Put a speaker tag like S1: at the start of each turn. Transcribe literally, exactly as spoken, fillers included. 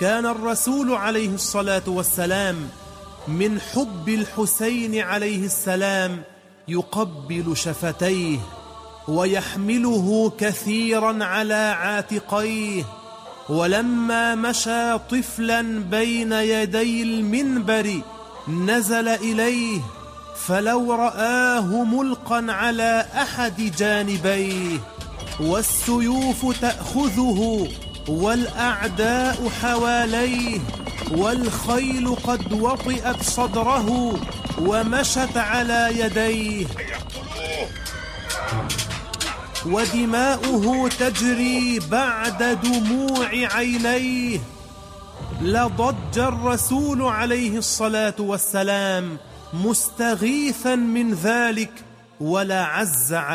S1: كان الرسول عليه الصلاة والسلام من حب الحسين عليه السلام يقبل شفتيه ويحمله كثيرا على عاتقيه. ولما مشى طفلا بين يدي المنبر نزل إليه، فلو رآه ملقا على أحد جانبيه والسيوف تأخذه والأعداء حواليه والخيل قد وطئت صدره ومشت على يديه ودماؤه تجري بعد دموع عينيه، لضج الرسول عليه الصلاة والسلام مستغيثا من ذلك ولا عز